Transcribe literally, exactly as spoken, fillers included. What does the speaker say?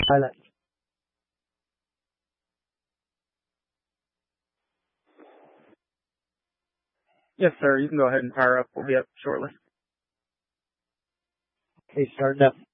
Pilot. Yes, sir. You can go ahead and fire up. We'll be up shortly. Okay, starting up.